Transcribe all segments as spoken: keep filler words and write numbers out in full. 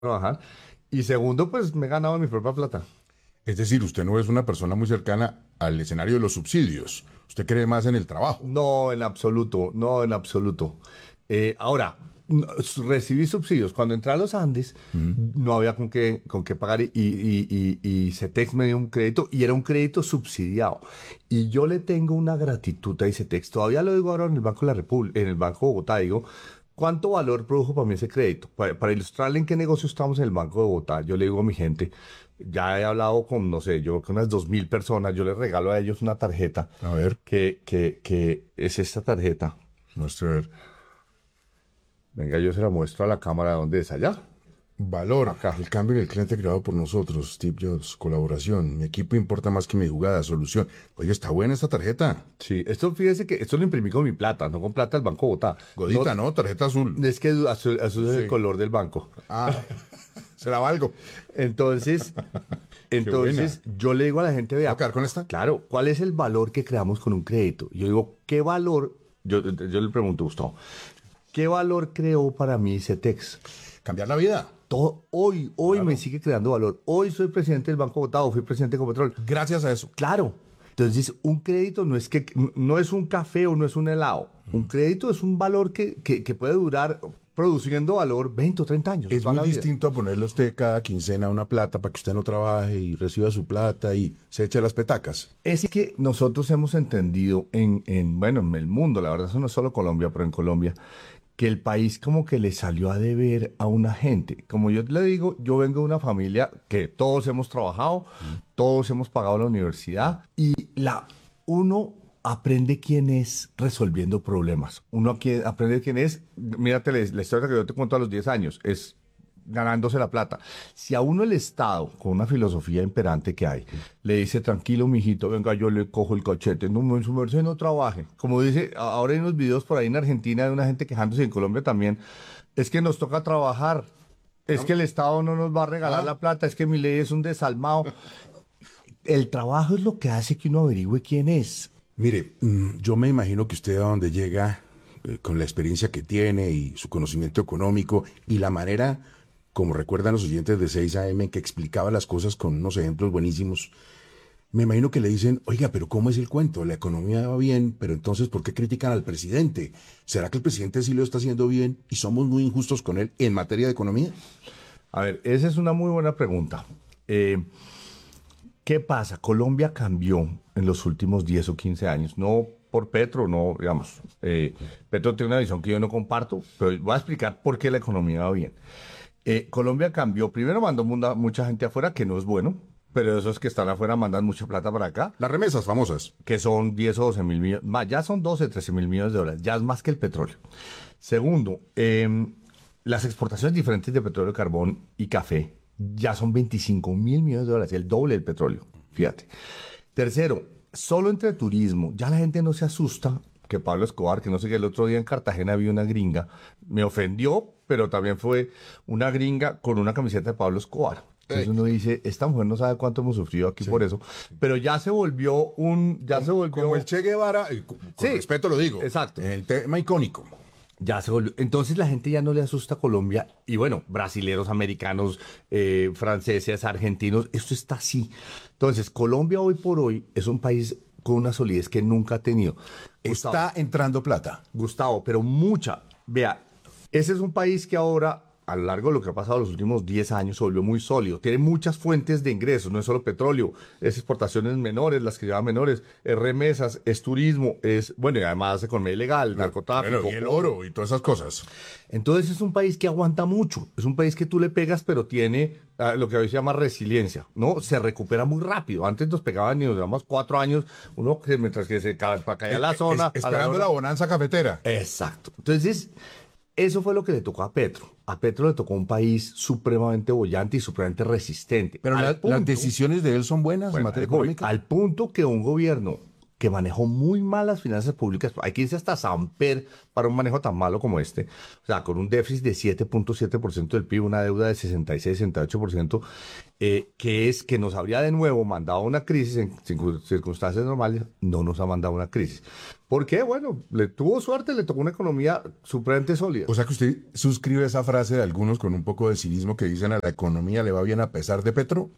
trabajar. Y segundo, pues me he ganado mi propia plata. Es decir, usted no es una persona muy cercana al escenario de los subsidios. Usted cree más en el trabajo. No, en absoluto, no, en absoluto. Eh, ahora, no, s- recibí subsidios. Cuando entré a los Andes, no había con qué, con qué pagar y, y, y, y Cetex me dio un crédito y era un crédito subsidiado. Y yo le tengo una gratitud a Cetex. Todavía lo digo ahora en el Banco de la República, en el Banco de Bogotá, digo, ¿cuánto valor produjo para mí ese crédito? Para, para ilustrarle en qué negocio estamos en el Banco de Bogotá, yo le digo a mi gente, ya he hablado con, no sé, yo con unas dos mil personas, yo les regalo a ellos una tarjeta A ver, que, que, que es esta tarjeta. muestre a ver. Venga, yo se la muestro a la cámara. ¿Dónde es? Allá. Valor, Acá. el cambio en el cliente creado por nosotros, Steve Jobs, colaboración, mi equipo importa más que mi jugada, solución. Oye, está buena esta tarjeta. Sí, esto fíjese que esto lo imprimí con mi plata, no con plata del Banco de Bogotá. Godita, ¿no? Tarjeta azul. No, es que azul, azul es el Sí. color del banco. Ah, se la valgo. Entonces, entonces buena. yo le digo a la gente, ¿Voy vea, a quedar con esta? claro, ¿cuál es el valor que creamos con un crédito? Yo digo, ¿qué valor? Yo, yo le pregunto, Gustavo, ¿qué valor creó para mí Cetex? Cambiar la vida. Todo, hoy, hoy me sigue creando valor. Hoy soy presidente del Banco de Bogotá o fui presidente de Ecopetrol. Gracias a eso. Claro. Entonces, un crédito no es que no es un café o no es un helado. Un crédito es un valor que, que, que puede durar produciendo valor veinte o treinta años. Es toda muy la vida. distinto a ponerle a usted cada quincena una plata para que usted no trabaje y reciba su plata y se eche las petacas. Es que nosotros hemos entendido en, en, bueno, en el mundo, la verdad, eso no es solo Colombia, pero en Colombia, que el país como que le salió a deber a una gente. Como yo le digo, yo vengo de una familia que todos hemos trabajado, todos hemos pagado la universidad y la uno aprende quién es resolviendo problemas. Uno aquí aprende quién es, mírate la, la historia que yo te cuento a los diez años, es ganándose la plata. Si a uno el Estado, con una filosofía imperante que hay, le dice, tranquilo, mijito, venga, yo le cojo el cachete, no, en su merced no trabaje. Como dice, a- ahora hay unos videos por ahí en Argentina de una gente quejándose, y en Colombia también, es que nos toca trabajar, es que el Estado no nos va a regalar Ah. la plata, es que mi ley es un desalmado. El trabajo es lo que hace que uno averigüe quién es. Mire, mm, yo me imagino que usted a donde llega, eh, con la experiencia que tiene y su conocimiento económico y la manera, como recuerdan los oyentes de seis A M, que explicaba las cosas con unos ejemplos buenísimos, me imagino que le dicen, oiga, pero ¿cómo es el cuento? La economía va bien, pero entonces, ¿por qué critican al presidente? ¿Será que el presidente sí lo está haciendo bien y somos muy injustos con él en materia de economía? A ver, esa es una muy buena pregunta. Eh, ¿Qué pasa? Colombia cambió en los últimos diez o quince años, no por Petro, no, digamos, eh, Petro tiene una visión que yo no comparto, pero voy a explicar por qué la economía va bien. Eh, Colombia cambió, primero mandó munda- mucha gente afuera, que no es bueno, pero esos que están afuera mandan mucha plata para acá, Las remesas famosas. que son diez o doce mil millones, más, ya son doce, trece mil millones de dólares, ya es más que el petróleo. Segundo, em, las exportaciones diferentes de petróleo, carbón y café ya son veinticinco mil millones de dólares, el doble del petróleo, fíjate. Tercero, solo entre turismo, ya la gente no se asusta que Pablo Escobar, que no sé qué, el otro día en Cartagena vi una gringa, me ofendió, pero también fue una gringa con una camiseta de Pablo Escobar. Entonces Ey. uno dice, esta mujer no sabe cuánto hemos sufrido aquí por eso, pero ya se volvió un, ya se volvió, Como el Che Guevara, eh, con, con Sí, respeto lo digo. exacto. El tema icónico. ya se volvió. Entonces la gente ya no le asusta a Colombia. Y bueno, brasileros, americanos, eh, franceses, argentinos, esto está así. Entonces, Colombia hoy por hoy es un país con una solidez que nunca ha tenido. Gustavo, Está entrando plata. Gustavo, pero mucha. Vea, ese es un país que ahora, a lo largo de lo que ha pasado los últimos diez años, se volvió muy sólido. Tiene muchas fuentes de ingresos, no es solo petróleo, es exportaciones menores, las que llaman menores, es remesas, es turismo, es, bueno, y además economía ilegal, narcotráfico. Bueno, y el oro y todas esas cosas. Entonces es un país que aguanta mucho, es un país que tú le pegas, pero tiene ah, lo que hoy se llama resiliencia, ¿no? Se recupera muy rápido. Antes nos pegaban y nos llevamos cuatro años, uno que mientras que se ca- pa- caía la zona. Es- a la esperando la zona- bonanza cafetera. Exacto. Entonces, eso fue lo que le tocó a Petro. A Petro le tocó un país supremamente bollante y supremamente resistente. Pero Al la- punto- las decisiones de él son buenas en bueno, materia ahí voy, económica. al punto que un gobierno que manejó muy mal las finanzas públicas. Hay que irse hasta Samper para un manejo tan malo como este. O sea, con un déficit de siete punto siete por ciento del P I B, una deuda de sesenta y seis, sesenta y ocho por ciento, eh, que es que nos habría de nuevo mandado a una crisis en circunstancias normales, no nos ha mandado a una crisis. ¿Por qué? Bueno, le tuvo suerte, le tocó una economía supremamente sólida. O sea que usted suscribe esa frase de algunos con un poco de cinismo que dicen a la economía le va bien a pesar de Petro.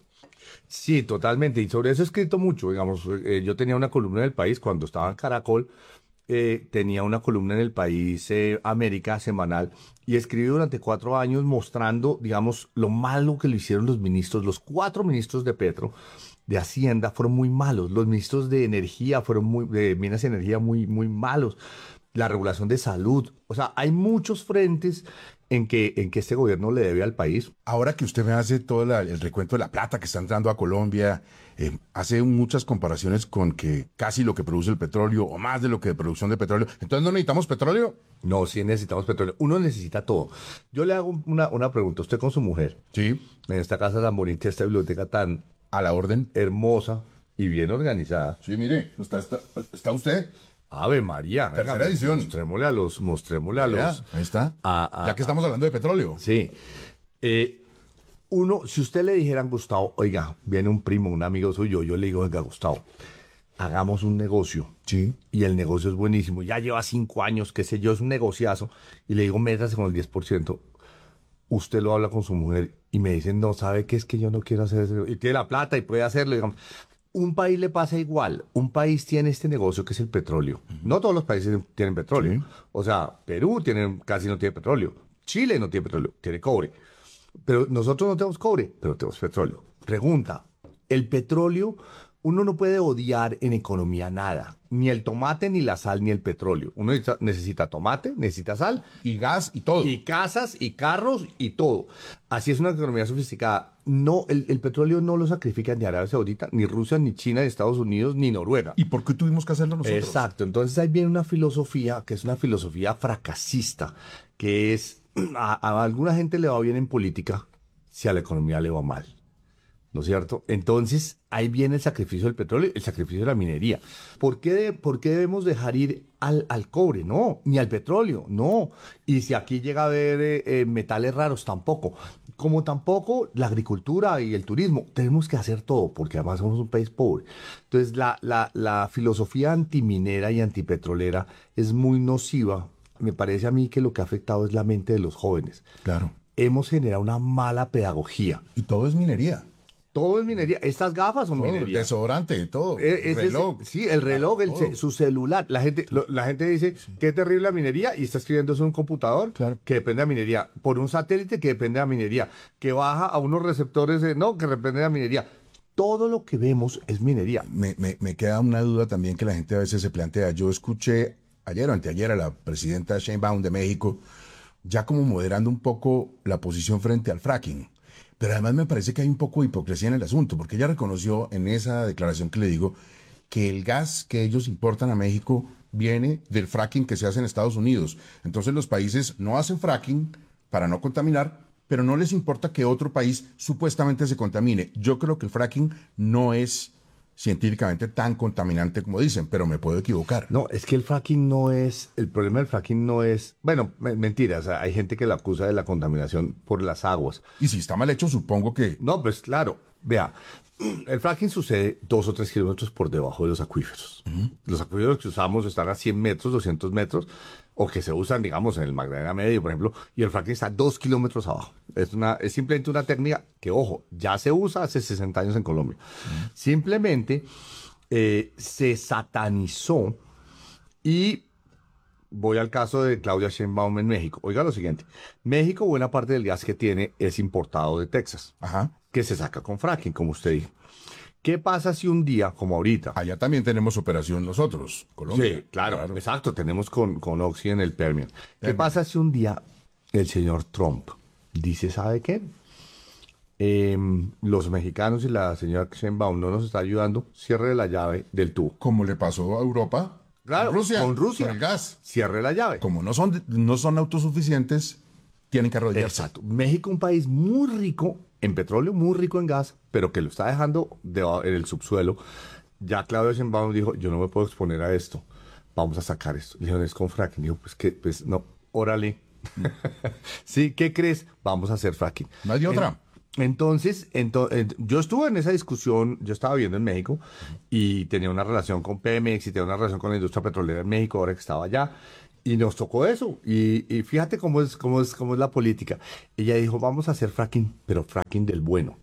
Sí, totalmente. Y sobre eso he escrito mucho. Digamos, eh, yo tenía una columna en El País cuando estaba en Caracol. Eh, tenía una columna en El País eh, América semanal y escribí durante cuatro años mostrando, digamos, lo malo que lo hicieron los ministros. Los cuatro ministros de Petro, de Hacienda, fueron muy malos. Los ministros de Energía fueron muy, de Minas y Energía, muy, muy malos. La regulación de salud. O sea, hay muchos frentes en que, en que este gobierno le debe al país. Ahora que usted me hace todo la- el recuento de la plata que está entrando a Colombia, eh, hace muchas comparaciones con que casi lo que produce el petróleo o más de lo que de producción de petróleo. Entonces no necesitamos petróleo. No, sí necesitamos petróleo. Uno necesita todo. Yo le hago una, una pregunta. Usted con su mujer, Sí, en esta casa tan bonita, esta biblioteca tan a la orden. hermosa y bien organizada. Sí, mire, está, está, está usted. Ave María. Tercera venga, edición. Mostrémosle a los, mostrémosle a Ya, los. ahí está. a- a- ya que estamos hablando de petróleo. Sí. Eh, uno, si usted le dijera a Gustavo, oiga, viene un primo, un amigo suyo, yo le digo, venga, Gustavo, hagamos un negocio. Sí. Y el negocio es buenísimo. Ya lleva cinco años, qué sé yo, es un negociazo. Y le digo, métase con el diez por ciento. Usted lo habla con su mujer y me dicen, no, ¿sabe qué es que yo no quiero hacer eso? Y tiene la plata y puede hacerlo, digamos. Un país le pasa igual. Un país tiene este negocio que es el petróleo. No todos los países tienen petróleo. Sí. O sea, Perú tiene, casi no tiene petróleo. Chile no tiene petróleo, tiene cobre. Pero nosotros no tenemos cobre, pero tenemos petróleo. Pregunta, el petróleo, uno no puede odiar en economía nada. Ni el tomate, ni la sal, ni el petróleo. Uno necesita, necesita tomate, necesita sal, Y gas y todo. y casas, y carros, y todo. Así es una economía sofisticada. No, el, el petróleo no lo sacrifica ni Arabia Saudita, ni Rusia, ni China, ni Estados Unidos, ni Noruega. ¿Y por qué tuvimos que hacerlo nosotros? Exacto. Entonces ahí viene una filosofía que es una filosofía fracasista, que es, a, a alguna gente le va bien en política si a la economía le va mal. ¿No es cierto? Entonces, ahí viene el sacrificio del petróleo, el sacrificio de la minería. ¿Por qué, de- por qué debemos dejar ir al, al cobre? No, ni al petróleo, no. Y si aquí llega a haber eh, eh, metales raros, tampoco. Como tampoco la agricultura y el turismo. Tenemos que hacer todo, porque además somos un país pobre. Entonces, la, la, la filosofía antiminera y antipetrolera es muy nociva. Me parece a mí que lo que ha afectado es la mente de los jóvenes. Claro. Hemos generado una mala pedagogía. Y todo es minería. Todo es minería. Estas gafas son Todo, minería. desodorante, todo. Eh, ese es- reloj. sí, el reloj, el todo. ce- su celular. La gente, lo- la gente dice, qué terrible la minería, y está escribiendo eso en un computador Claro. que depende de la minería, por un satélite que depende de la minería, que baja a unos receptores, de- no, que depende de la minería. Todo lo que vemos es minería. Me, me- me queda una duda también que la gente a veces se plantea. Yo escuché ayer o anteayer a la presidenta Sheinbaum de México ya como moderando un poco la posición frente al fracking. Pero además me parece que hay un poco de hipocresía en el asunto, porque ella reconoció en esa declaración que le digo que el gas que ellos importan a México viene del fracking que se hace en Estados Unidos. Entonces los países no hacen fracking para no contaminar, pero no les importa que otro país supuestamente se contamine. Yo creo que el fracking no es científicamente tan contaminante como dicen, pero me puedo equivocar. No, es que el fracking no es, el problema del fracking no es, bueno, me- mentira, o sea, hay gente que lo acusa de la contaminación por las aguas. Y si está mal hecho, supongo que... No, pues claro, vea, el fracking sucede dos o tres kilómetros por debajo de los acuíferos. Los acuíferos que usamos están a cien metros, doscientos metros, o que se usan, digamos, en el Magdalena Medio, por ejemplo, y el fracking está dos kilómetros abajo. Es, una, es simplemente una técnica que, ojo, ya se usa hace sesenta años en Colombia. Simplemente eh, se satanizó y... Voy al caso de Claudia Sheinbaum en México. Oiga lo siguiente. México, buena parte del gas que tiene es importado de Texas, Ajá. que se saca con fracking, como usted dijo. ¿Qué pasa si un día, como ahorita? Allá también tenemos operación nosotros, Colombia. Sí, claro, exacto, tenemos con, con Oxy en el Permian. ¿Qué pasa si un día el señor Trump dice, ¿sabe qué? Em, los mexicanos y la señora Sheinbaum no nos está ayudando, cierre la llave del tubo. Como le pasó a Europa, Claro, con Rusia, con Rusia. con el gas. Cierre la llave. Como no son, no son autosuficientes, tienen que arrodillarse. Exacto. México, un país muy rico en petróleo, muy rico en gas, pero que lo está dejando de- en el subsuelo. ya Claudia Sheinbaum dijo, yo no me puedo exponer a esto, vamos a sacar esto. Le dijeron, es con fracking. Dijo, pues que, pues no, órale. Sí, ¿qué crees? Vamos a hacer fracking. ¿No hay otra? En, entonces, ento, ent, yo estuve en esa discusión, yo estaba viviendo en México y tenía una relación con Pemex y tenía una relación con la industria petrolera en México, ahora que estaba allá. Y nos tocó eso. Y, y fíjate cómo es, cómo, es, cómo es la política. Ella dijo, vamos a hacer fracking, pero fracking del bueno.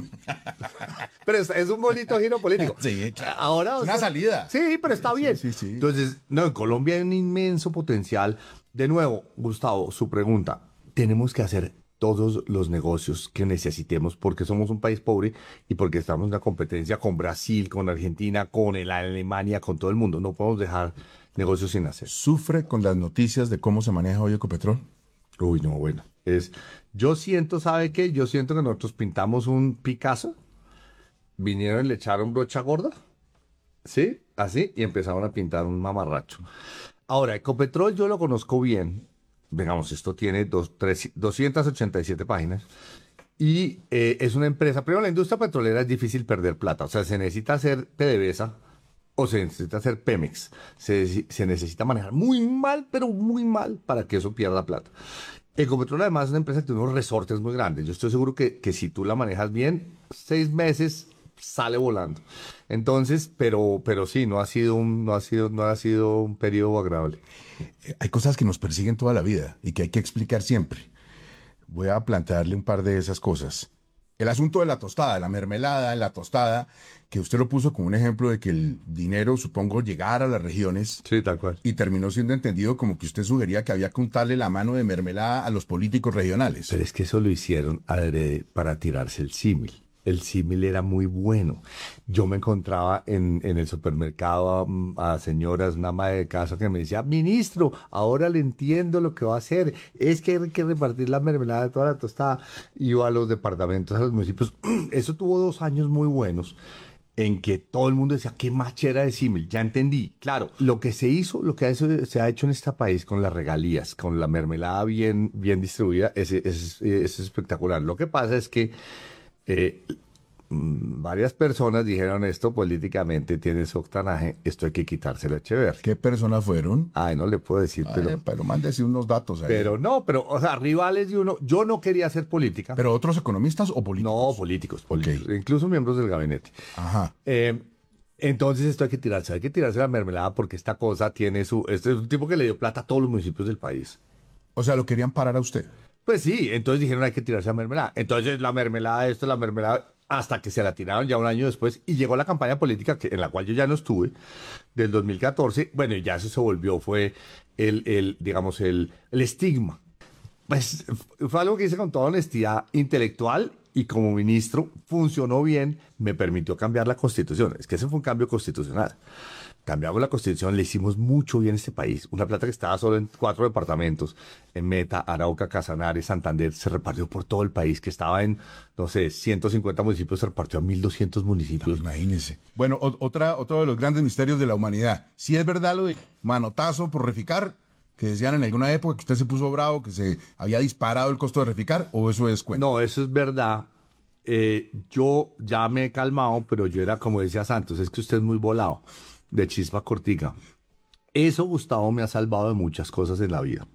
Pero es, es un bonito giro político. Sí, ahora, es una o sea, salida. Sí, pero está bien. Sí, sí, sí. Entonces, no, en Colombia hay un inmenso potencial. De nuevo, Gustavo, su pregunta. Tenemos que hacer todos los negocios que necesitemos porque somos un país pobre y porque estamos en una competencia con Brasil, con Argentina, con el Alemania, con todo el mundo. No podemos dejar negocios sin hacer. ¿Sufre con las noticias de cómo se maneja hoy Ecopetrol? Uy, no, bueno. Es, yo siento, ¿sabe qué? Yo siento que nosotros pintamos un Picasso, vinieron y le echaron brocha gorda, ¿sí? Así, y empezaron a pintar un mamarracho. Ahora, Ecopetrol yo lo conozco bien. Digamos, esto tiene dos, tres, doscientas ochenta y siete páginas. Y eh, es una empresa, primero la industria petrolera es difícil perder plata. O sea, se necesita hacer PDVSA o se necesita hacer Pemex. Se, se necesita manejar muy mal, pero muy mal para que eso pierda plata. Ecopetrol además es una empresa que tiene unos resortes muy grandes. Yo estoy seguro que, que si tú la manejas bien, seis meses sale volando. Entonces, pero, pero sí, no ha sido un, no ha sido, no ha sido un periodo agradable. Eh, Hay cosas que nos persiguen toda la vida y que hay que explicar siempre. Voy a plantearle un par de esas cosas. El asunto de la tostada, la mermelada en la tostada, que usted lo puso como un ejemplo de que el dinero, supongo, llegara a las regiones. Sí, tal cual. Y terminó siendo entendido como que usted sugería que había que untarle la mano de mermelada a los políticos regionales. Pero es que eso lo hicieron adrede para tirarse el símil. El símil era muy bueno. Yo me encontraba en, en el supermercado a, a señoras, una ama de casa que me decía, ministro, ahora le entiendo lo que va a hacer. Es que hay que repartir la mermelada de toda la tostada. Iba a los departamentos, a los municipios. Eso tuvo dos años muy buenos en que todo el mundo decía, qué machera de símil. Ya entendí. Claro, lo que se hizo, lo que se ha hecho en este país con las regalías, con la mermelada bien, bien distribuida, es, es, es espectacular. Lo que pasa es que Eh, varias personas dijeron esto políticamente tiene su octanaje, esto hay que quitárselo a Echeverri. ¿Qué personas fueron? Ay, no le puedo decir, Ay, pero, pero mándese unos datos ahí. pero no, pero, o sea, rivales de uno, yo no quería hacer política. ¿Pero otros economistas o políticos? No, políticos, políticos, Ok. incluso miembros del gabinete. Ajá. Eh, entonces esto hay que tirarse, hay que tirarse la mermelada porque esta cosa tiene su, este es un tipo que le dio plata a todos los municipios del país. O sea, lo querían parar a usted. Pues sí, entonces dijeron hay que tirarse la mermelada. Entonces la mermelada, esto, la mermelada, hasta que se la tiraron ya un año después y llegó la campaña política que, en la cual yo ya no estuve, del dos mil catorce. Bueno, y ya eso se volvió, fue el, el digamos, el, el estigma. Pues fue algo que hice con toda honestidad intelectual y como ministro funcionó bien, me permitió cambiar la constitución. Es que ese fue un cambio constitucional. Cambiamos la constitución, le hicimos mucho bien a este país. Una plata que estaba solo en cuatro departamentos, en Meta, Arauca, Casanare, Santander, se repartió por todo el país, que estaba en, no sé, ciento cincuenta municipios, se repartió a mil doscientos municipios. Imagínese. Bueno, o- otra, otro de los grandes misterios de la humanidad. Si es verdad lo de manotazo por reficar, que decían en alguna época que usted se puso bravo, que se había disparado el costo de reficar, o eso es cuento. No, eso es verdad. Eh, yo ya me he calmado, pero yo era, como decía Santos, es que usted es muy volado, de chispa cortica. Eso, Gustavo, me ha salvado de muchas cosas en la vida.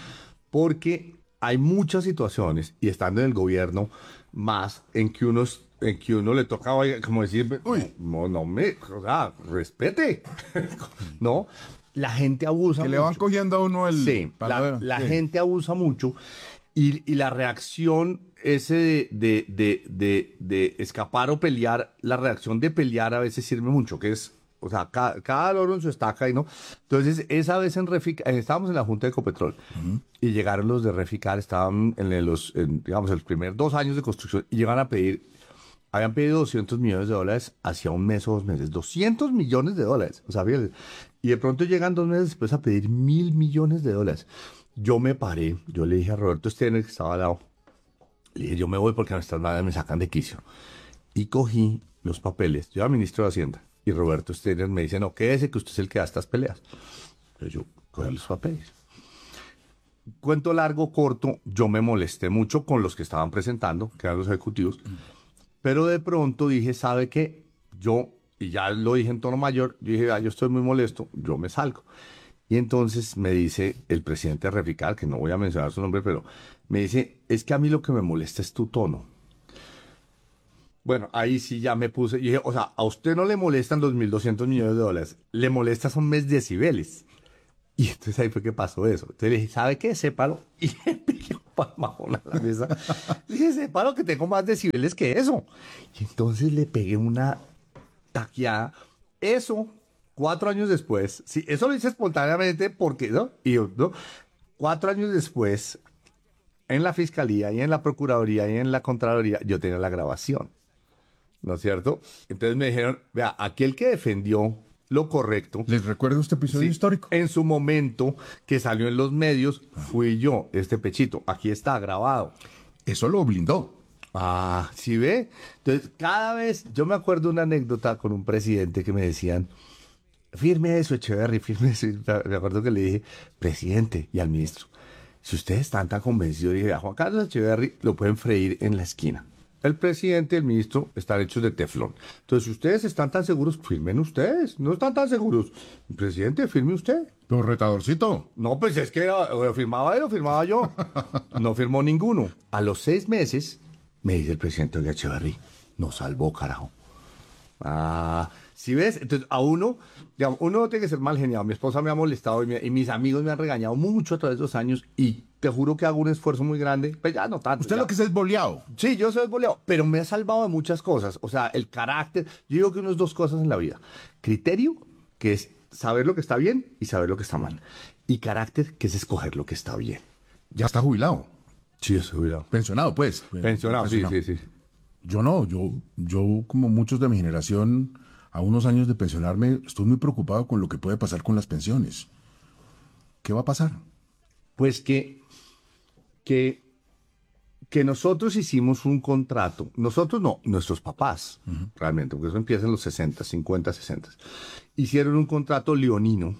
Porque hay muchas situaciones, y estando en el gobierno, más en que uno, es- en que uno le toca, oiga, como decir, uy, no, no me, o sea, respete. ¿No? La gente abusa Que mucho. le van cogiendo a uno el... Sí, la, paladero. la Sí. gente abusa mucho y, y la reacción ese de, de, de, de, de escapar o pelear, la reacción de pelear a veces sirve mucho, que es, o sea, cada, cada loro en su estaca y no. Entonces, esa vez en Reficar, estábamos en la Junta de Ecopetrol y llegaron los de Reficar, estaban en los, en, digamos, en los primeros dos años de construcción y llegan a pedir, habían pedido doscientos millones de dólares hacia un mes o dos meses, doscientos millones de dólares, o sea, fíjate. Y de pronto llegan dos meses después a pedir mil millones de dólares. Yo me paré, yo le dije a Roberto Steiner, que estaba al lado, le dije, yo me voy porque nuestras madres me sacan de quicio. Y cogí los papeles, yo era ministro de Hacienda, y Roberto Steiner me dice, no, quédese que usted es el que da estas peleas. Pero yo cogí los papeles. Cuento largo, corto, yo me molesté mucho con los que estaban presentando, que eran los ejecutivos, pero de pronto dije, ¿sabe qué? Yo y ya lo dije en tono mayor, yo dije, ah, yo estoy muy molesto, yo me salgo. Y entonces me dice el presidente de Reficar, que no voy a mencionar su nombre, pero me dice, es que a mí lo que me molesta es tu tono. Bueno, ahí sí ya me puse, y dije, o sea, a usted no le molestan dos mil doscientos millones de dólares, le molesta son mes decibeles. Y entonces ahí fue que pasó eso. Entonces le dije, ¿sabe qué? Sépalo. Y le pegué un palmajón a la mesa. Le dije, sépalo que tengo más decibeles que eso. Y entonces le pegué una taqueada. Eso, cuatro años después, sí, eso lo hice espontáneamente porque, ¿no? Y yo, ¿no? Cuatro años después, en la fiscalía y en la procuraduría y en la contraloría, yo tenía la grabación. ¿No es cierto? Entonces me dijeron, vea, aquel que defendió lo correcto. ¿Les recuerdo este episodio Sí, histórico? en su momento, que salió en los medios, fui yo, este pechito. Aquí está grabado. Eso lo blindó. Ah, ¿sí ve? Entonces, cada vez, yo me acuerdo una anécdota con un presidente que me decían, firme eso, Echeverry, firme eso. Me acuerdo que le dije, presidente, y al ministro, si ustedes están tan convencidos, dije, a Juan Carlos Echeverry lo pueden freír en la esquina. El presidente y el ministro están hechos de teflón. Entonces, si ustedes están tan seguros, firmen ustedes. No están tan seguros. Presidente, firme usted. Pero retadorcito. No, pues es que o lo firmaba él o firmaba yo. No firmó ninguno. A los seis meses, me dice el presidente, oiga, Echeverry, nos salvó, carajo. Ah, ¿sí ves? Entonces, a uno, digamos, uno tiene que ser mal geniado. Mi esposa me ha molestado y, me- y mis amigos me han regañado mucho a través de los años y te juro que hago un esfuerzo muy grande. Pues ya no tanto. Usted ya. lo que es es boleado. Sí, yo soy boleado, pero me ha salvado de muchas cosas. O sea, el carácter. Yo digo que uno es dos cosas en la vida. Criterio, que es saber lo que está bien y saber lo que está mal. Y carácter, que es escoger lo que está bien. Ya está jubilado. Sí, yo soy jubilado. Pensionado, pues. Pensionado, sí, sí, sí. Yo no, yo, yo como muchos de mi generación, a unos años de pensionarme, estoy muy preocupado con lo que puede pasar con las pensiones. ¿Qué va a pasar? Pues que, que, que nosotros hicimos un contrato. Nosotros no, nuestros papás, realmente, porque eso empieza en los sesenta, cincuenta, sesenta. Hicieron un contrato leonino.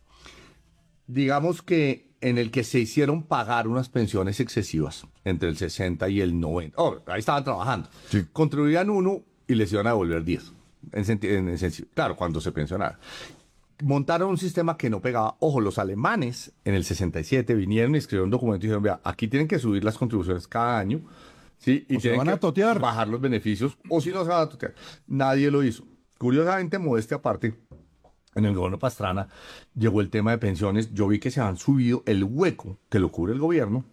Digamos que en el que se hicieron pagar unas pensiones excesivas entre el sesenta y el noventa. Oh, ahí estaban trabajando. Sí. Contribuían uno y les iban a devolver diez. En senti- en el senti- claro, cuando se pensionaron. Montaron un sistema que no pegaba. Ojo, los alemanes en el sesenta y siete vinieron y escribieron un documento y dijeron, vea, aquí tienen que subir las contribuciones cada año. ¿Sí? Y O se tienen van a que totear. bajar los beneficios, o si no se van a totear. Nadie lo hizo. Curiosamente, modestia aparte, en el gobierno Pastrana llegó el tema de pensiones. Yo vi que se han subido el hueco que lo cubre el gobierno,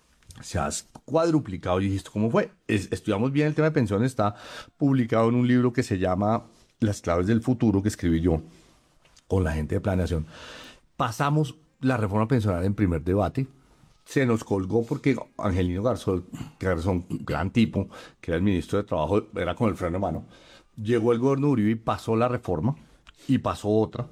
se ha cuadruplicado. Y dije, ¿cómo fue? Es- estudiamos bien el tema de pensiones, está publicado en un libro que se llama Las claves del futuro, que escribí yo con la gente de planeación. Pasamos la reforma pensional en primer debate. Se nos colgó porque Angelino Garzón, Garzón, gran tipo, que era el ministro de Trabajo, era con el freno de mano. Llegó el gobierno Uribe y pasó la reforma, y pasó otra,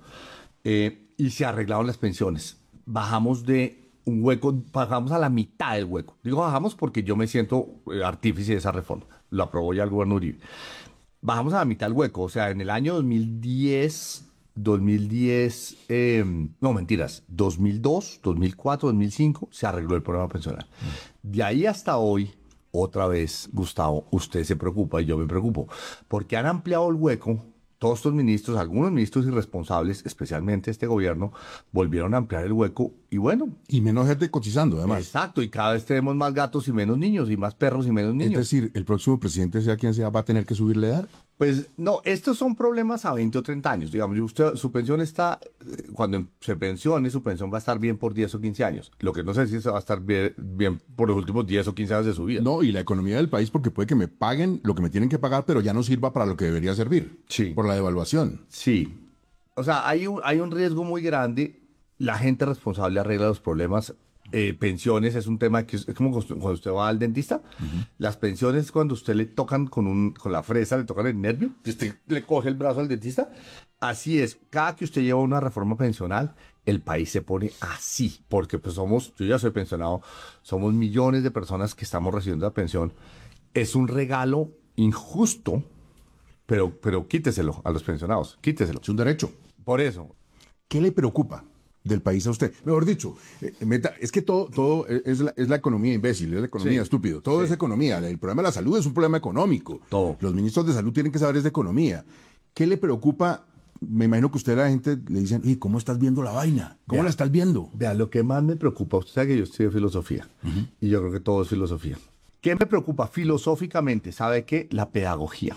eh, y se arreglaron las pensiones. Bajamos de un hueco, bajamos a la mitad del hueco. Digo bajamos porque yo me siento eh, artífice de esa reforma. Lo aprobó ya el gobierno Uribe. Bajamos a la mitad del hueco, o sea, en el año dos mil diez, dos mil diez, eh, no mentiras, dos mil dos, dos mil cuatro, dos mil cinco, se arregló el programa pensional. De ahí hasta hoy, otra vez, Gustavo, usted se preocupa y yo me preocupo, porque han ampliado el hueco. Todos estos ministros, algunos ministros irresponsables, especialmente este gobierno, volvieron a ampliar el hueco y bueno, Y menos gente cotizando, además. exacto, y cada vez tenemos más gatos y menos niños, y más perros y menos Es niños. decir, el próximo presidente, sea quien sea, va a tener que subirle edad. Pues no, estos son problemas a veinte o treinta años. Digamos, usted, su pensión está, eh, cuando se pensione, su pensión va a estar bien por diez o quince años. Lo que no sé si se va a estar bien, bien por los últimos diez o quince años de su vida. No, y la economía del país, porque puede que me paguen lo que me tienen que pagar, pero ya no sirva para lo que debería servir. Sí. Por la devaluación. Sí. O sea, hay un, hay un riesgo muy grande. La gente responsable arregla los problemas. Eh, pensiones es un tema que es, es como cuando usted va al dentista. Las pensiones, cuando usted le tocan con, un, con la fresa, le tocan el nervio, que usted le coge el brazo al dentista. Así es. Cada que usted lleva una reforma pensional, el país se pone así. Porque pues somos, yo ya soy pensionado, somos millones de personas que estamos recibiendo la pensión. Es un regalo injusto, pero, pero quíteselo a los pensionados, quíteselo. Es un derecho. Por eso, ¿Qué le preocupa del país a usted? Mejor dicho, eh, meta- es que todo, todo es, la, es la economía imbécil, es la economía Sí, estúpido. Todo sí. es economía. El problema de la salud es un problema económico. Todo. Los ministros de salud tienen que saber es de economía. ¿Qué le preocupa? Me imagino que usted a la gente le dicen, ¿y cómo estás viendo la vaina? ¿Cómo Vea. la estás viendo? Vea, lo que más me preocupa, usted sabe que yo estudio filosofía, uh-huh. y yo creo que todo es filosofía. ¿Qué me preocupa filosóficamente? ¿Sabe qué? La pedagogía.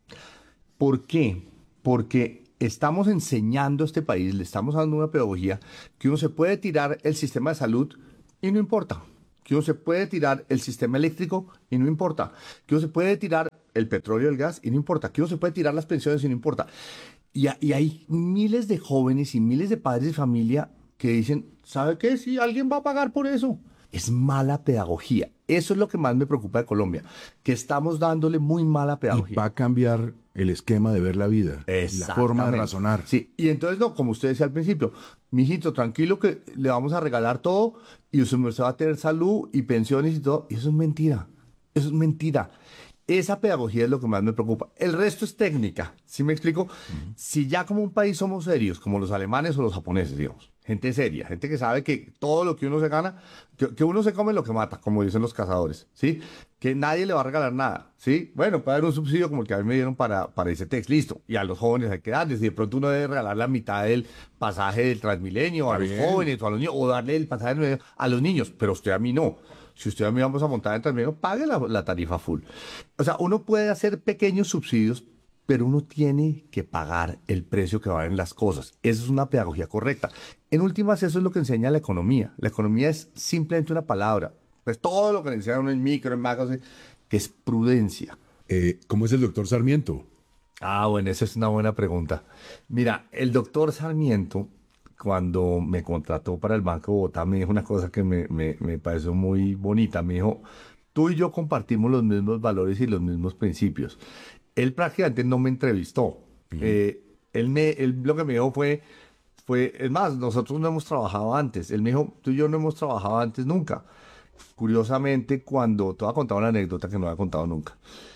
¿Por qué? Porque estamos enseñando a este país, le estamos dando una pedagogía que uno se puede tirar el sistema de salud y no importa. Que uno se puede tirar el sistema eléctrico y no importa. Que uno se puede tirar el petróleo y el gas y no importa. Que uno se puede tirar las pensiones y no importa. Y, y hay miles de jóvenes y miles de padres de familia que dicen, ¿sabe qué? Si alguien va a pagar por eso. Es mala pedagogía. Eso es lo que más me preocupa de Colombia, que estamos dándole muy mala pedagogía. Y va a cambiar el esquema de ver la vida, la forma de razonar. Sí, y entonces, no, como usted decía al principio, mijito, tranquilo que le vamos a regalar todo y usted va a tener salud y pensiones y todo. Y eso es mentira. Eso es mentira. Esa pedagogía es lo que más me preocupa. El resto es técnica. ¿Sí me explico? Uh-huh. Si ya como un país somos serios, como los alemanes o los japoneses, digamos, gente seria, gente que sabe que todo lo que uno se gana, que, que uno se come lo que mata, como dicen los cazadores, ¿sí? Que nadie le va a regalar nada, ¿sí? Bueno, puede haber un subsidio como el que a mí me dieron para, para ese texto, listo. Y a los jóvenes hay que darles. Y de pronto uno debe regalar la mitad del pasaje del Transmilenio a los jóvenes o a los niños, o darle el pasaje a los niños, pero usted a mí no. Si usted a mí vamos a montar en Transmilenio, pague la, la tarifa full. O sea, uno puede hacer pequeños subsidios, pero uno tiene que pagar el precio que valen las cosas. Esa es una pedagogía correcta. En últimas, eso es lo que enseña la economía. La economía es simplemente una palabra. Pues todo lo que le enseñan uno en micro, en macro, que es prudencia. Eh, ¿Cómo es el doctor Sarmiento? Ah, bueno, esa es una buena pregunta. Mira, el doctor Sarmiento, cuando me contrató para el Banco de Bogotá, me dijo una cosa que me, me, me pareció muy bonita. Me dijo, tú y yo compartimos los mismos valores y los mismos principios. Él prácticamente no me entrevistó. Uh-huh. Eh, él, me, él lo que me dijo fue, fue, es más, nosotros no hemos trabajado antes. Él me dijo, tú y yo no hemos trabajado antes nunca. Curiosamente, cuando, te voy a contar una anécdota que no había contado nunca.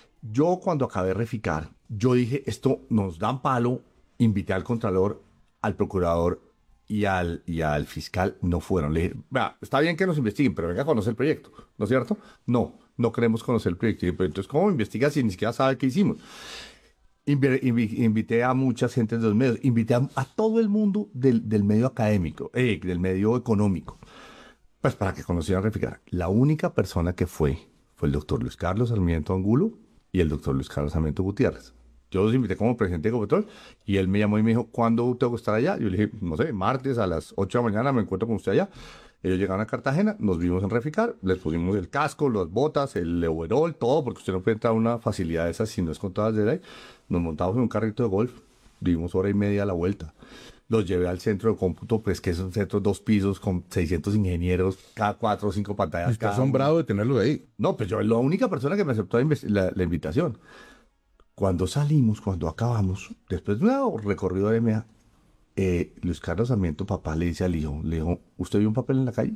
Yo cuando acabé de reficar, yo dije, esto nos dan palo, invité al contralor, al procurador y al, y al fiscal, no fueron. Le dije, vea, está bien que nos investiguen, pero venga a conocer el proyecto, ¿no es cierto? No. No queremos conocer el proyecto. Pero entonces, ¿cómo investiga si ni siquiera sabe qué hicimos? Invi- invi- invité a mucha gente de los medios, invité a, a todo el mundo del, del medio académico, eh, del medio económico, pues para que conocieran Reficar. La única persona que fue, fue el doctor Luis Carlos Sarmiento Angulo y el doctor Luis Carlos Sarmiento Gutiérrez. Yo los invité como presidente de Ecopetrol y él me llamó y me dijo, ¿cuándo tengo que estar allá? Yo le dije, no sé, martes a las ocho de la mañana me encuentro con usted allá. Ellos llegaron a Cartagena, nos vimos en Reficar, les pusimos el casco, las botas, el overol, todo, porque usted no puede entrar a una facilidad de esas si no es con todas de ley. Nos montamos en un carrito de golf, dimos hora y media a la vuelta. Los llevé al centro de cómputo, pues que es un centro de dos pisos con seiscientos ingenieros, cada cuatro o cinco pantallas. Está asombrado de tenerlo ahí. No, pues yo la única persona que me aceptó la, la, la invitación. Cuando salimos, cuando acabamos, después de un recorrido de M A, Eh, Luis Carlos Sarmiento, papá, le dice al hijo, le dijo, ¿usted vio un papel en la calle?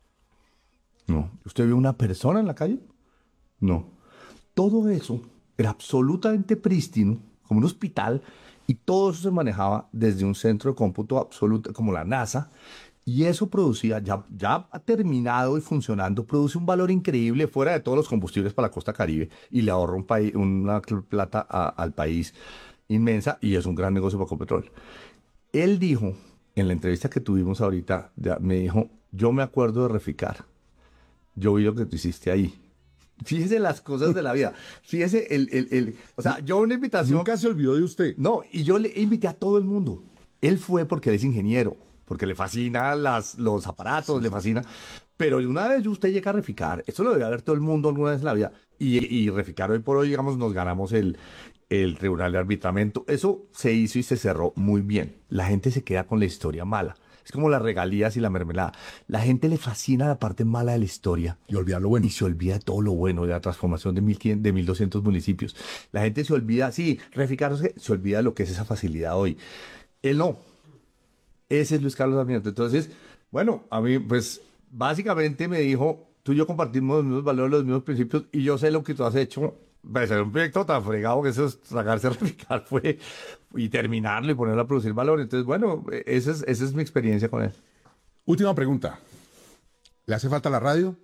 No. ¿Usted vio una persona en la calle? No. Todo eso era absolutamente prístino, como un hospital, y todo eso se manejaba desde un centro de cómputo absoluto, como la NASA, y eso producía, ya, ya terminado y funcionando, produce un valor increíble fuera de todos los combustibles para la costa Caribe, y le ahorra un país, una plata a, al país inmensa, y es un gran negocio para Ecopetrol. Él dijo, en la entrevista que tuvimos ahorita, ya me dijo, yo me acuerdo de Reficar, yo vi lo que tú hiciste ahí. Fíjese las cosas de la vida, fíjese el, el, el, o sea, yo una invitación. Nunca se olvidó de usted. No, y yo le invité a todo el mundo. Él fue porque él es ingeniero, porque le fascina las, los aparatos, sí, le fascina. Pero una vez usted llega a Reficar, esto lo debe ver todo el mundo alguna vez en la vida, y, y Reficar hoy por hoy, digamos, nos ganamos el... el Tribunal de Arbitramiento. Eso se hizo y se cerró muy bien. La gente se queda con la historia mala. Es como las regalías y la mermelada. La gente le fascina la parte mala de la historia. Y olvida lo bueno. Y se olvida de todo lo bueno, de la transformación de, mil quinientos, de mil doscientos municipios. La gente se olvida, sí, Reficar, se olvida de lo que es esa facilidad hoy. Él no. Ese es Luis Carlos Sarmiento. Entonces, bueno, a mí, pues, básicamente me dijo, tú y yo compartimos los mismos valores, los mismos principios, y yo sé lo que tú has hecho. Pues era un proyecto tan fregado que eso es sacarse a Reficar fue y terminarlo y ponerlo a producir valor. Entonces, bueno, esa es, esa es mi experiencia con él. Última pregunta. ¿Le hace falta la radio?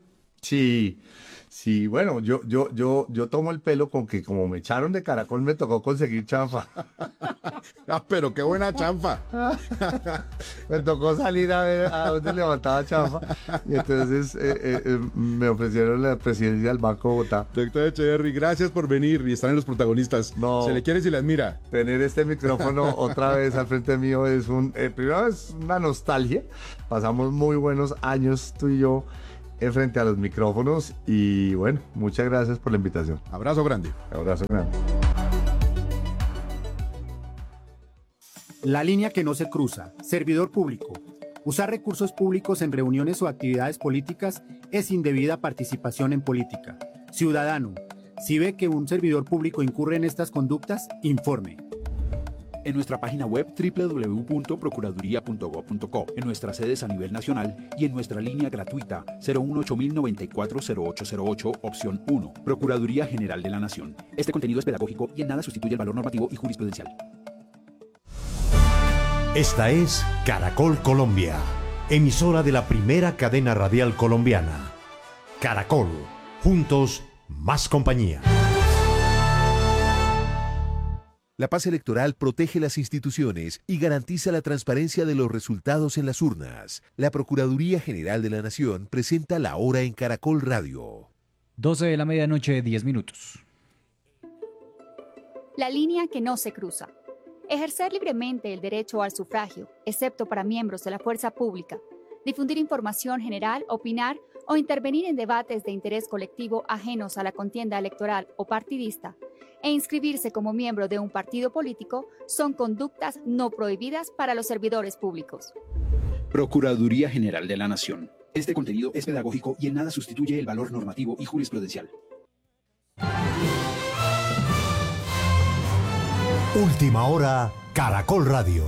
Sí, sí, bueno, yo, yo, yo, yo tomo el pelo con que como me echaron de Caracol me tocó conseguir chanfa. Ah, pero qué buena chanfa. Me tocó salir a ver a dónde levantaba chanfa. Y entonces eh, eh, eh, me ofrecieron la presidencia del Banco de Bogotá. Doctor Echeverry, gracias por venir y estar en Los Protagonistas. No. Se le quiere y se le admira. Tener este micrófono otra vez al frente mío es un, eh, primero es una nostalgia. Pasamos muy buenos años tú y yo en frente a los micrófonos y bueno, muchas gracias por la invitación. Abrazo grande. Abrazo grande. La línea que no se cruza. Servidor público. Usar recursos públicos en reuniones o actividades políticas es indebida participación en política. Ciudadano, si ve que un servidor público incurre en estas conductas, informe. En nuestra página web doble u doble u doble u punto procuraduría punto gob punto co, en nuestras sedes a nivel nacional y en nuestra línea gratuita cero uno ocho mil noventa y cuatro cero ocho cero ocho, opción uno. Procuraduría General de la Nación. Este contenido es pedagógico y en nada sustituye el valor normativo y jurisprudencial. Esta es Caracol Colombia, emisora de la primera cadena radial colombiana. Caracol, juntos, más compañía. La paz electoral protege las instituciones y garantiza la transparencia de los resultados en las urnas. La Procuraduría General de la Nación presenta la hora en Caracol Radio. doce de la medianoche, diez minutos. La línea que no se cruza. Ejercer libremente el derecho al sufragio, excepto para miembros de la fuerza pública. Difundir información general, opinar o intervenir en debates de interés colectivo ajenos a la contienda electoral o partidista, e inscribirse como miembro de un partido político son conductas no prohibidas para los servidores públicos. Procuraduría General de la Nación. Este contenido es pedagógico y en nada sustituye el valor normativo y jurisprudencial. Última hora, Caracol Radio.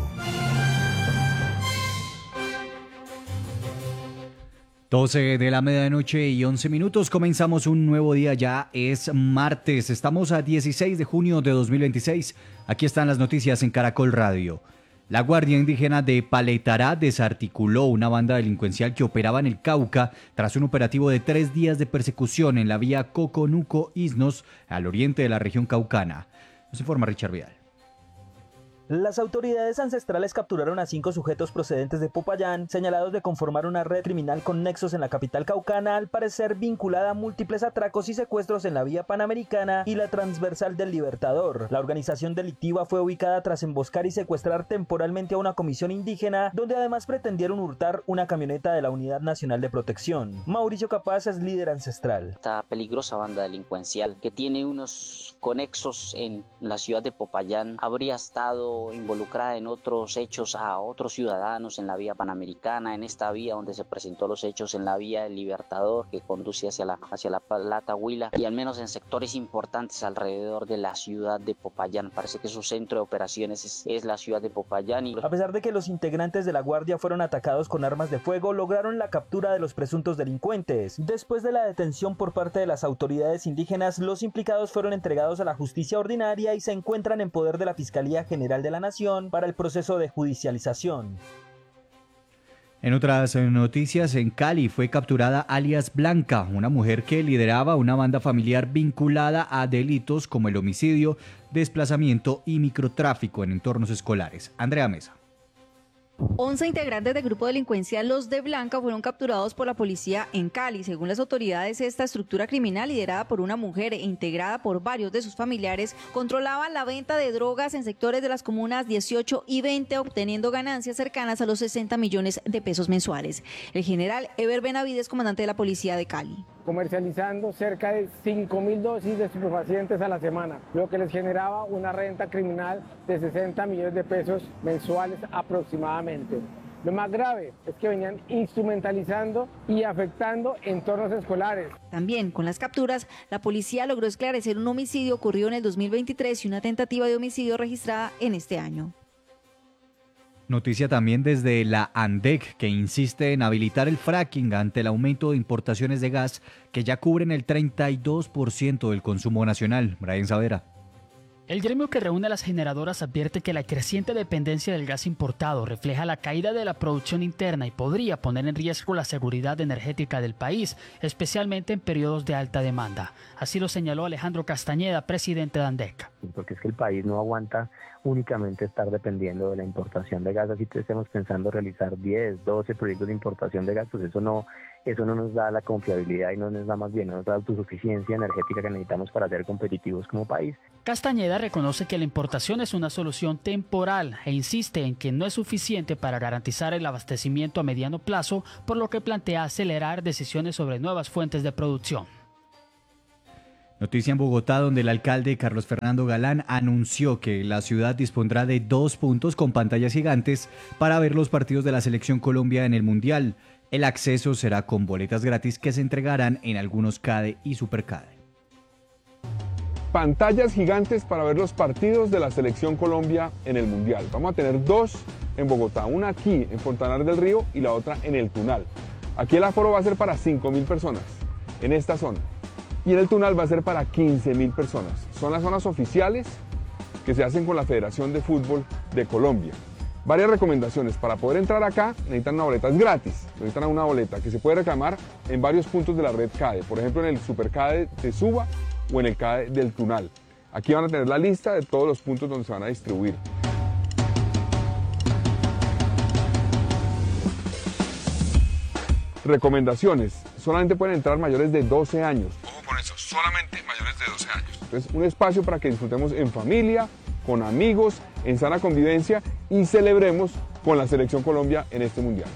doce de la medianoche y once minutos, comenzamos un nuevo día, ya es martes, estamos a dieciséis de junio de dos mil veintiséis, aquí están las noticias en Caracol Radio. La Guardia Indígena de Paletará desarticuló una banda delincuencial que operaba en el Cauca tras un operativo de tres días de persecución en la vía Coconuco-Isnos, al oriente de la región caucana. Nos informa Richard Vidal. Las autoridades ancestrales capturaron a cinco sujetos procedentes de Popayán, señalados de conformar una red criminal con nexos en la capital caucana, al parecer vinculada a múltiples atracos y secuestros en la vía Panamericana y la transversal del Libertador. La organización delictiva fue ubicada tras emboscar y secuestrar temporalmente a una comisión indígena, donde además pretendieron hurtar una camioneta de la Unidad Nacional de Protección. Mauricio Capaz es líder ancestral. Esta peligrosa banda delincuencial, que tiene unos conexos en la ciudad de Popayán, habría estado involucrada en otros hechos a otros ciudadanos en la vía Panamericana, en esta vía donde se presentó los hechos en la vía del Libertador que conduce hacia la, hacia la Plata Huila, y al menos en sectores importantes alrededor de la ciudad de Popayán. Parece que su centro de operaciones es, es la ciudad de Popayán. Y... A pesar de que los integrantes de la Guardia fueron atacados con armas de fuego, lograron la captura de los presuntos delincuentes. Después de la detención por parte de las autoridades indígenas, los implicados fueron entregados a la justicia ordinaria y se encuentran en poder de la Fiscalía General de la Nación para el proceso de judicialización. En otras noticias, en Cali fue capturada alias Blanca, una mujer que lideraba una banda familiar vinculada a delitos como el homicidio, desplazamiento y microtráfico en entornos escolares. Andrea Mesa. once integrantes del grupo delincuencial Los de Blanca fueron capturados por la policía en Cali. Según las autoridades, esta estructura criminal, liderada por una mujer e integrada por varios de sus familiares, controlaba la venta de drogas en sectores de las comunas dieciocho y veinte, obteniendo ganancias cercanas a los sesenta millones de pesos mensuales. El general Eber Benavides, comandante de la policía de Cali. Comercializando cerca de cinco mil dosis de estupefacientes a la semana, lo que les generaba una renta criminal de sesenta millones de pesos mensuales aproximadamente. Lo más grave es que venían instrumentalizando y afectando entornos escolares. También con las capturas, la policía logró esclarecer un homicidio ocurrido en el dos mil veintitrés y una tentativa de homicidio registrada en este año. Noticia también desde la ANDEC, que insiste en habilitar el fracking ante el aumento de importaciones de gas que ya cubren el treinta y dos por ciento del consumo nacional. Brian Savera. El gremio que reúne a las generadoras advierte que la creciente dependencia del gas importado refleja la caída de la producción interna y podría poner en riesgo la seguridad energética del país, especialmente en periodos de alta demanda. Así lo señaló Alejandro Castañeda, presidente de ANDEC. Porque es que el país no aguanta únicamente estar dependiendo de la importación de gas, así que estemos pensando realizar diez, doce proyectos de importación de gas, pues eso no, eso no nos da la confiabilidad y no nos da más bien, no nos da la autosuficiencia energética que necesitamos para ser competitivos como país. Castañeda reconoce que la importación es una solución temporal e insiste en que no es suficiente para garantizar el abastecimiento a mediano plazo, por lo que plantea acelerar decisiones sobre nuevas fuentes de producción. Noticia en Bogotá, donde el alcalde Carlos Fernando Galán anunció que la ciudad dispondrá de dos puntos con pantallas gigantes para ver los partidos de la Selección Colombia en el Mundial. El acceso será con boletas gratis que se entregarán en algunos CADE y Supercade. Pantallas gigantes para ver los partidos de la Selección Colombia en el Mundial. Vamos a tener dos en Bogotá, una aquí en Fontanar del Río y la otra en el Tunal. Aquí el aforo va a ser para cinco mil personas en esta zona. Y en el Tunal va a ser para quince mil personas. Son las zonas oficiales que se hacen con la Federación de Fútbol de Colombia. Varias recomendaciones. Para poder entrar acá necesitan una boleta, es gratis. Necesitan una boleta que se puede reclamar en varios puntos de la red CADE. Por ejemplo, en el Supercade de Suba o en el CADE del Tunal. Aquí van a tener la lista de todos los puntos donde se van a distribuir. Recomendaciones. Solamente pueden entrar mayores de doce años. Ojo con eso, solamente mayores de doce años. Entonces, un espacio para que disfrutemos en familia, con amigos, en sana convivencia y celebremos con la Selección Colombia en este Mundial.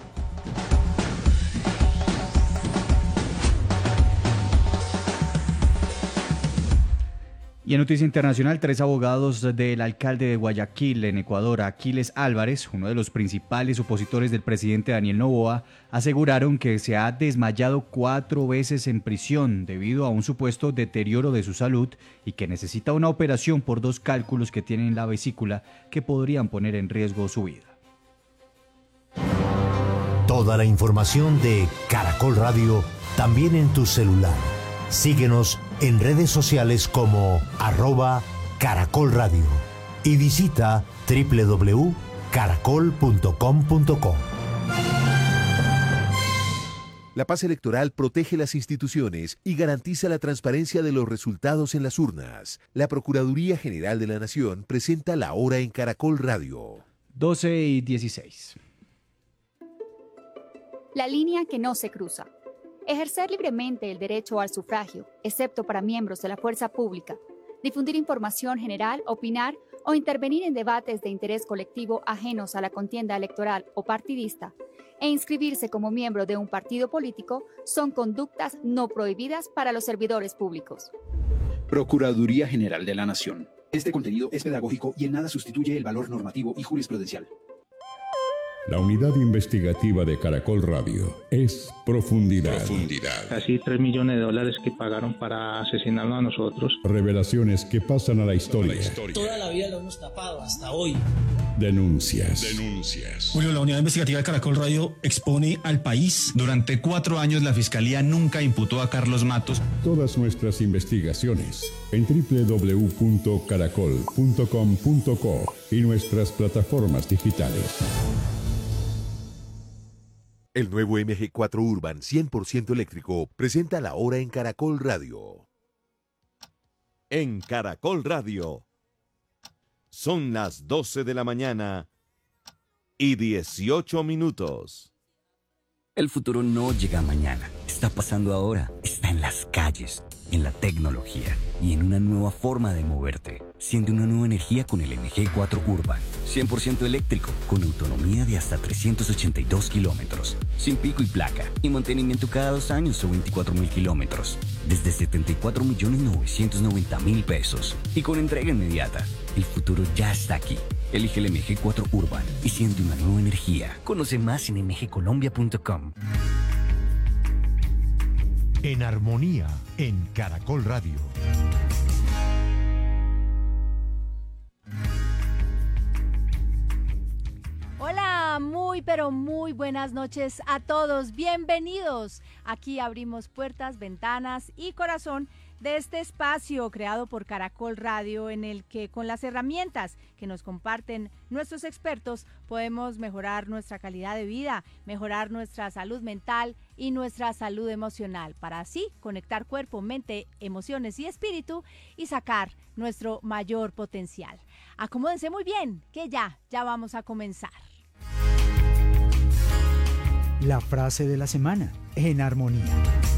Y en noticia internacional, tres abogados del alcalde de Guayaquil, en Ecuador, Aquiles Álvarez, uno de los principales opositores del presidente Daniel Noboa, aseguraron que se ha desmayado cuatro veces en prisión debido a un supuesto deterioro de su salud y que necesita una operación por dos cálculos que tiene en la vesícula que podrían poner en riesgo su vida. Toda la información de Caracol Radio también en tu celular. Síguenos en redes sociales como arroba Caracol Radio y visita doble u doble u doble u punto caracol punto com punto co. La paz electoral protege las instituciones y garantiza la transparencia de los resultados en las urnas. La Procuraduría General de la Nación presenta la hora en Caracol Radio. doce y dieciséis. La línea que no se cruza. Ejercer libremente el derecho al sufragio, excepto para miembros de la fuerza pública, difundir información general, opinar o intervenir en debates de interés colectivo ajenos a la contienda electoral o partidista, e inscribirse como miembro de un partido político son conductas no prohibidas para los servidores públicos. Procuraduría General de la Nación. Este contenido es pedagógico y en nada sustituye el valor normativo y jurisprudencial. La unidad investigativa de Caracol Radio es Profundidad. Profundidad. Casi tres millones de dólares que pagaron para asesinarnos a nosotros. Revelaciones que pasan a la historia. La historia. Toda la vida lo hemos tapado, hasta hoy. Denuncias. Denuncias. Julio, la unidad investigativa de Caracol Radio expone al país. Durante cuatro años la Fiscalía nunca imputó a Carlos Matos. Todas nuestras investigaciones en doble u doble u doble u punto caracol punto com punto co y nuestras plataformas digitales. El nuevo M G cuatro Urban cien por ciento eléctrico presenta la hora en Caracol Radio. En Caracol Radio. Son las doce de la mañana y dieciocho minutos. El futuro no llega mañana, está pasando ahora, está en las calles, en la tecnología y en una nueva forma de moverte. Siente una nueva energía con el M G cuatro Urban, cien por ciento eléctrico, con autonomía de hasta trescientos ochenta y dos kilómetros, sin pico y placa, y mantenimiento cada dos años o veinticuatro mil kilómetros, desde setenta y cuatro millones novecientos noventa mil pesos, y con entrega inmediata. El futuro ya está aquí. Elige el M G cuatro Urban y siente una nueva energía. Conoce más en m g colombia punto com. En armonía, en Caracol Radio. Hola, Hola, muy pero muy buenas noches a todos. Bienvenidos. Aquí abrimos puertas, ventanas y corazón de este espacio creado por Caracol Radio, en el que con las herramientas que nos comparten nuestros expertos podemos mejorar nuestra calidad de vida, mejorar nuestra salud mental y nuestra salud emocional, para así conectar cuerpo, mente, emociones y espíritu y sacar nuestro mayor potencial. Acomódense muy bien, que ya, ya vamos a comenzar. La frase de la semana, en armonía.